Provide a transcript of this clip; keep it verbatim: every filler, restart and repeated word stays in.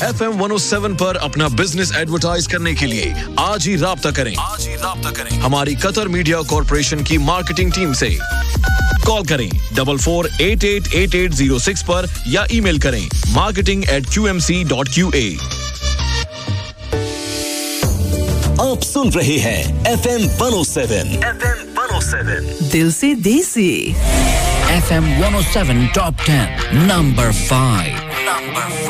F M one O seven पर अपना business advertise करने के लिए आज ही राब्ता करें आज ही राब्ता करें हमारी कतर मीडिया कॉर्पोरेशन की मार्केटिंग टीम से। कॉल करें double four eight eight eight eight zero six पर या ईमेल करें marketing eight Q M C dot Q A. आप सुन रहे हैं F M one O seven F M one O seven दिल से देसी F M one O seven top ten number five number